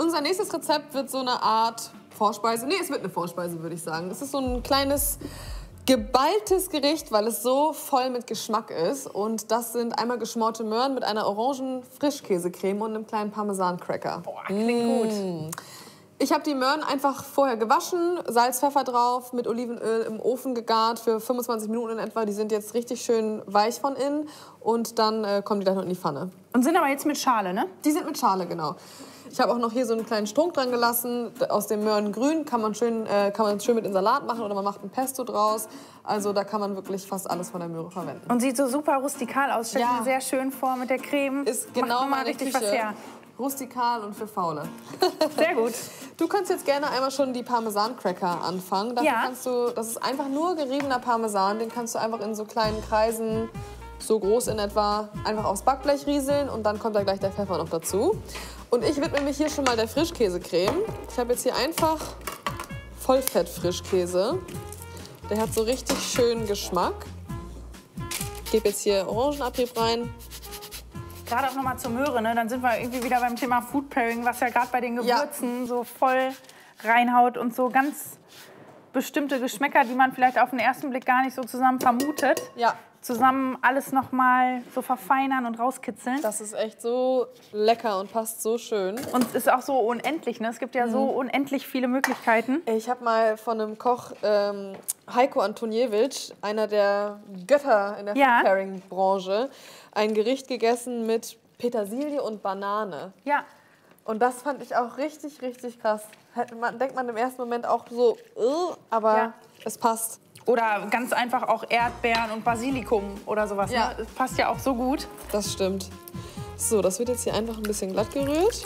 unser nächstes Rezept wird so eine Art Vorspeise. Nee, es wird eine Vorspeise, würde ich sagen. Es ist so ein kleines geballtes Gericht, weil es so voll mit Geschmack ist. Und das sind einmal geschmorte Möhren mit einer Orangen-Frischkäsecreme und einem kleinen Parmesan-Cracker. Boah, klingt gut. Ich habe die Möhren einfach vorher gewaschen, Salz, Pfeffer drauf, mit Olivenöl im Ofen gegart für 25 Minuten in etwa. Die sind jetzt richtig schön weich von innen und dann kommen die gleich noch in die Pfanne. Und sind aber jetzt mit Schale, ne? Die sind mit Schale, genau. Ich habe auch noch hier so einen kleinen Strunk dran gelassen. Aus dem Möhrengrün kann man schön mit in Salat machen oder man macht ein Pesto draus. Also da kann man wirklich fast alles von der Möhre verwenden. Und sieht so super rustikal aus. Stell mir sehr schön vor mit der Creme. Ist genau Macht meine richtig Küche. was her. Rustikal und für Faule. Sehr gut. Du kannst jetzt gerne einmal schon die Parmesan-Cracker anfangen. Dafür kannst du, das ist einfach nur geriebener Parmesan. Den kannst du einfach in so kleinen Kreisen, so groß in etwa, einfach aufs Backblech rieseln. Und dann kommt da gleich der Pfeffer noch dazu. Und ich widme mich hier schon mal der Frischkäsecreme. Ich habe jetzt hier einfach Vollfett-Frischkäse. Der hat so richtig schönen Geschmack. Ich gebe jetzt hier Orangenabrieb rein. Gerade auch noch mal zur Möhre, ne? Dann sind wir irgendwie wieder beim Thema Food Pairing, was ja gerade bei den Gewürzen so voll reinhaut und so ganz bestimmte Geschmäcker, die man vielleicht auf den ersten Blick gar nicht so zusammen vermutet. Ja. Zusammen alles noch mal so verfeinern und rauskitzeln. Das ist echt so lecker und passt so schön. Und ist auch so unendlich, ne? Es gibt ja so unendlich viele Möglichkeiten. Ich habe mal von einem Koch, Heiko Antoniewicz, einer der Götter in der Food-Pairing-Branche, ein Gericht gegessen mit Petersilie und Banane. Ja. Und das fand ich auch richtig, richtig krass. Denkt man im ersten Moment auch so, aber es passt. Oder ganz einfach auch Erdbeeren und Basilikum oder sowas. Ja. Ne? Das passt ja auch so gut. Das stimmt. So, das wird jetzt hier einfach ein bisschen glatt gerührt.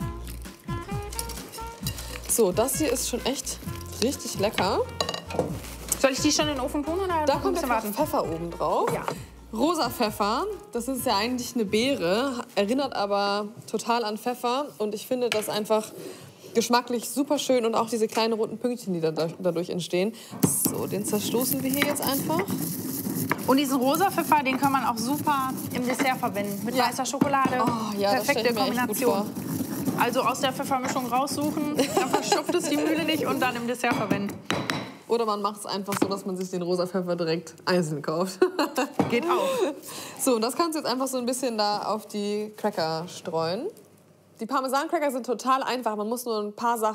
So, das hier ist schon echt richtig lecker. Soll ich die schon in den Ofen tun oder Da kommt jetzt noch Pfeffer oben drauf. Ja. Rosa Pfeffer, das ist ja eigentlich eine Beere, erinnert aber total an Pfeffer. Und ich finde das einfach geschmacklich super schön und auch diese kleinen runden Pünktchen, die dadurch entstehen. So, den zerstoßen wir hier jetzt einfach. Und diesen rosa Pfeffer, den kann man auch super im Dessert verwenden. Mit weißer Schokolade. Oh, ja, perfekte Kombination. Also aus der Pfeffermischung raussuchen, dann verschupft es die Mühle nicht und dann im Dessert verwenden. Oder man macht es einfach so, dass man sich den rosa Pfeffer direkt einzeln kauft. Geht auch. So, und das kannst du jetzt einfach so ein bisschen da auf die Cracker streuen. Die Parmesan-Cracker sind total einfach. Man muss nur ein paar Sachen